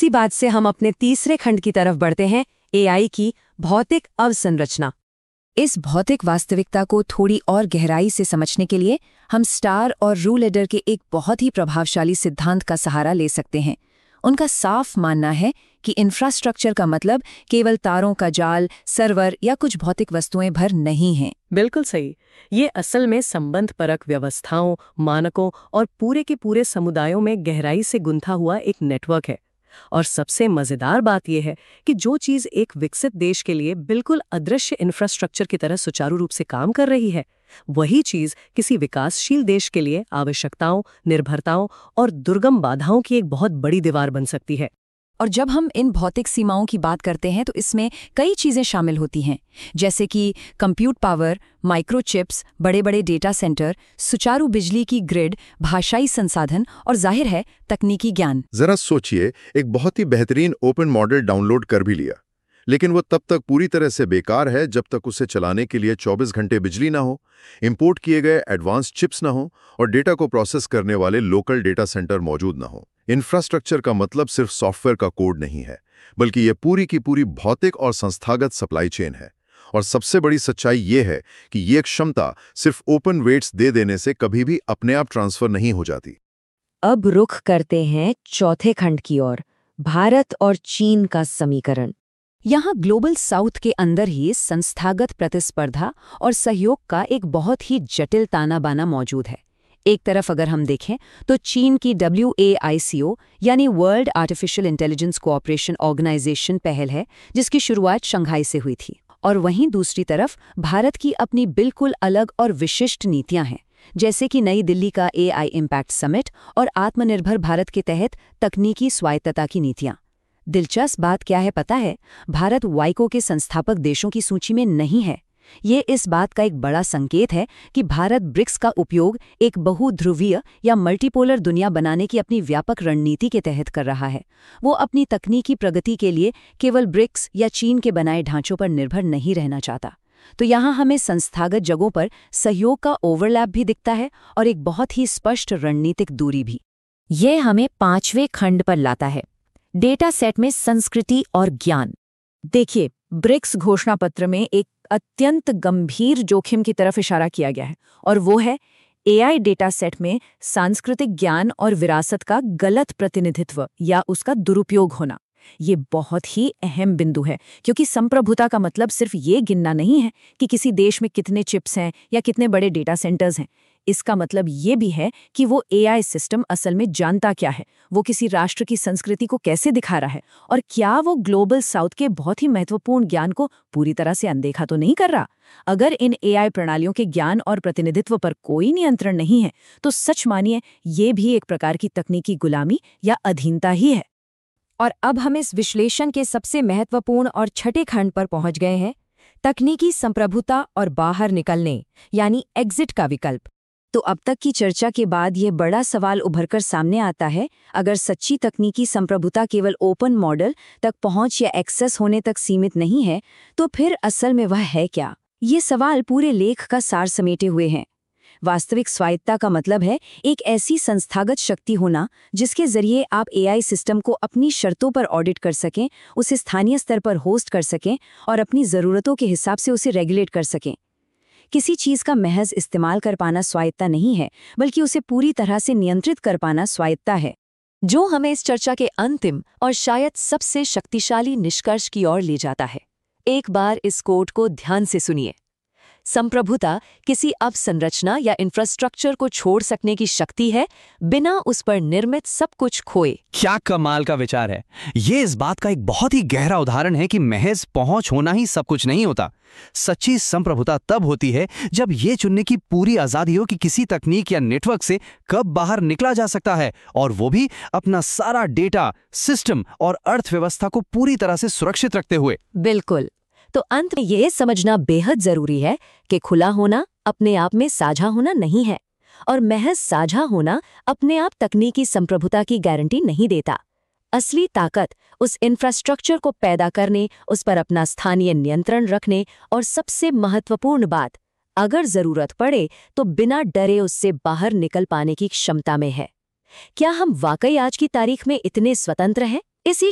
इसी बात से हम अपने तीसरे खंड की तरफ बढ़ते हैं, एआई की भौतिक अवसंरचना। इस भौतिक वास्तविकता को थोड़ी और गहराई से समझने के लिए हम स्टार और रूलेडर के एक बहुत ही प्रभावशाली सिद्धांत का सहारा ले सकते हैं। उनका साफ मानना है कि इंफ्रास्ट्रक्चर का मतलब केवल तारों का जाल, सर्वर या कुछ भौतिक वस्तुएं भर नहीं हैं। बिल्कुल सही। ये असल में संबंधपरक व्यवस्थाओं, मानकों और पूरे के पूरे समुदायों में गहराई से गुंथा हुआ एक नेटवर्क है। और सबसे मजेदार बात यह है कि जो चीज एक विकसित देश के लिए बिल्कुल अदृश्य इंफ्रास्ट्रक्चर की तरह सुचारू रूप से काम कर रही है, वही चीज किसी विकासशील देश के लिए आवश्यकताओं, निर्भरताओं और दुर्गम बाधाओं की एक बहुत बड़ी दीवार बन सकती है। और जब हम इन भौतिक सीमाओं की बात करते हैं तो इसमें कई चीजें शामिल होती हैं, जैसे कि कंप्यूट पावर, माइक्रोचिप्स, बड़े बड़े डेटा सेंटर, सुचारू बिजली की ग्रिड, भाषाई संसाधन और जाहिर है तकनीकी ज्ञान। जरा सोचिए, एक बहुत ही बेहतरीन ओपन मॉडल डाउनलोड कर भी लिया, लेकिन वो तब तक पूरी तरह से बेकार है जब तक उसे चलाने के लिए 24 घंटे बिजली ना हो, इंपोर्ट किए गए एडवांस चिप्स ना हो और डेटा को प्रोसेस करने वाले लोकल डेटा सेंटर मौजूद ना हो। इंफ्रास्ट्रक्चर का मतलब सिर्फ सॉफ्टवेयर का कोड नहीं है, बल्कि ये पूरी की पूरी भौतिक और संस्थागत सप्लाई चेन है। और सबसे बड़ी सच्चाई ये है कि ये क्षमता सिर्फ ओपन वेट्स दे देने से कभी भी अपने आप ट्रांसफर नहीं हो जाती। अब रुख करते हैं चौथे खंड की ओर, भारत और चीन का समीकरण। यहाँ ग्लोबल साउथ के अंदर ही संस्थागत प्रतिस्पर्धा और सहयोग का एक बहुत ही जटिल ताना बाना मौजूद है। एक तरफ अगर हम देखें तो चीन की WAICO यानी world artificial intelligence cooperation organisation पहल है, जिसकी शुरुआत शंघाई से हुई थी। और वहीं दूसरी तरफ भारत की अपनी बिल्कुल अलग और विशिष्ट नीतियां हैं, जैसे कि नई दिल्ली का AI इम्पैक्ट समिट और आत्मनिर्भर भारत के तहत तकनीकी स्वायत्तता की नीतियां। दिलचस्प बात क्या है पता है? भारत वाइको के संस्थापक देशों की सूची में नहीं है। ये इस बात का एक बड़ा संकेत है कि भारत ब्रिक्स का उपयोग एक बहुध्रुवीय या मल्टीपोलर दुनिया बनाने की अपनी व्यापक रणनीति के तहत कर रहा है। वो अपनी तकनीकी प्रगति के लिए केवल ब्रिक्स या चीन के बनाए ढांचों पर निर्भर नहीं रहना चाहता। तो यहाँ हमें संस्थागत जगहों पर सहयोग का ओवरलैप भी दिखता है और एक बहुत ही स्पष्ट रणनीतिक दूरी भी। ये हमें 5वें खंड पर लाता है, डेटा सेट में संस्कृति और ज्ञान। देखिए, ब्रिक्स घोषणा पत्र में एक अत्यंत गंभीर जोखिम की तरफ इशारा किया गया है, और वो है AI डेटा सेट में सांस्कृतिक ज्ञान और विरासत का गलत प्रतिनिधित्व या उसका दुरुपयोग होना। ये बहुत ही अहम बिंदु है, क्योंकि संप्रभुता का मतलब सिर्फ ये गिनना नहीं है कि किसी देश में कितने चिप्स हैं या कितने बड़े डेटा सेंटर्स हैं। इसका मतलब ये भी है कि वो AI सिस्टम असल में जानता क्या है, वो किसी राष्ट्र की संस्कृति को कैसे दिखा रहा है, और क्या वो ग्लोबल साउथ के बहुत ही महत्वपूर्ण ज्ञान को पूरी तरह से अनदेखा तो नहीं कर रहा। अगर इन AI प्रणालियों के ज्ञान और प्रतिनिधित्व पर कोई नियंत्रण नहीं है, तो सच मानिए ये भी एक प्रकार की तकनीकी गुलामी या अधीनता ही है। और अब हम इस विश्लेषण के सबसे महत्वपूर्ण और छठे खंड पर पहुंच गए हैं, तकनीकी संप्रभुता और बाहर निकलने यानी एग्जिट का विकल्प। तो अब तक की चर्चा के बाद ये बड़ा सवाल उभरकर सामने आता है, अगर सच्ची तकनीकी संप्रभुता केवल ओपन मॉडल तक पहुंच या एक्सेस होने तक सीमित नहीं है, तो फिर असल में वह है क्या? ये सवाल पूरे लेख का सार समेटे हुए हैं। वास्तविक स्वायत्तता का मतलब है एक ऐसी संस्थागत शक्ति होना जिसके जरिए आप AI सिस्टम को अपनी शर्तों पर ऑडिट कर सकें, उसे स्थानीय स्तर पर होस्ट कर सकें और अपनी ज़रूरतों के हिसाब से उसे रेगुलेट कर सकें। किसी चीज़ का महज इस्तेमाल कर पाना स्वायत्तता नहीं है, बल्कि उसे पूरी तरह से नियंत्रित कर पाना स्वायत्तता है। जो हमें इस चर्चा के अंतिम और शायद सबसे शक्तिशाली निष्कर्ष की ओर ले जाता है। एक बार इस कोट को ध्यान से सुनिए। संप्रभुता किसी अवसंरचना या इंफ्रास्ट्रक्चर को छोड़ सकने की शक्ति है, बिना उस पर निर्मित सब कुछ खोए। क्या कमाल का विचार है! ये इस बात का एक बहुत ही गहरा उदाहरण है कि महज पहुंच होना ही सब कुछ नहीं होता। सच्ची संप्रभुता तब होती है जब ये चुनने की पूरी आजादी हो कि किसी तकनीक या नेटवर्क से कब बाहर निकला जा सकता है, और वो भी अपना सारा डेटा, सिस्टम और अर्थव्यवस्था को पूरी तरह से सुरक्षित रखते हुए। बिल्कुल। तो अंत में यह समझना बेहद जरूरी है कि खुला होना अपने आप में साझा होना नहीं है, और महज साझा होना अपने आप तकनीकी संप्रभुता की गारंटी नहीं देता। असली ताकत उस इंफ्रास्ट्रक्चर को पैदा करने, उस पर अपना स्थानीय नियंत्रण रखने, और सबसे महत्वपूर्ण बात, अगर जरूरत पड़े तो बिना डरे उससे बाहर निकल पाने की क्षमता में है। क्या हम वाकई आज की तारीख में इतने स्वतंत्र हैं? इसी